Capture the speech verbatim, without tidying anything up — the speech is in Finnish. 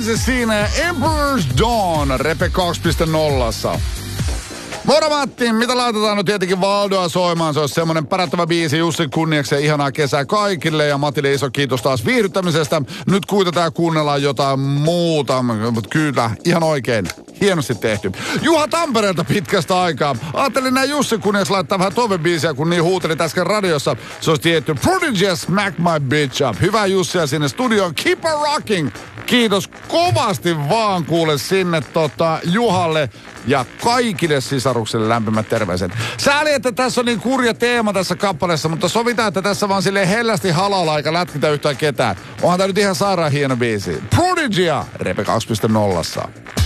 Kansas siinä ja Emperor's Dawn, Repe kaksi piste nolla. Moro Matti, mitä laitetaan nyt tietenkin Valdoa soimaan? Se olisi semmonen paranttava biisi Jussin kunniaksi ja ihanaa kesää kaikille. Ja Matille iso kiitos taas viihdyttämisestä. Nyt kuitenkaan kuunnellaan jotain muuta. Mutta kyllä, ihan oikein. Hienosti tehty. Juha Tampereelta pitkästä aikaa. Ajattelin näin Jussin kunniaksi laittaa vähän toivebiisiä, kun niin huutelit äsken radiossa. Se olisi tietty Prodigy, Smack My Bitch Up. Hyvää Jussia sinne studioon. Keep a rocking. Kiitos kovasti vaan kuule sinne tota, Juhalle ja kaikille sisaruksille lämpimät terveiset. Sääli, että tässä on niin kurja teema tässä kappaleessa, mutta sovitaan, että tässä vaan silleen hellästi halalla eikä lätkitä yhtään ketään. Onhan tää nyt ihan sairaan hieno biisi. Prodigy, Repe kaksi piste nolla.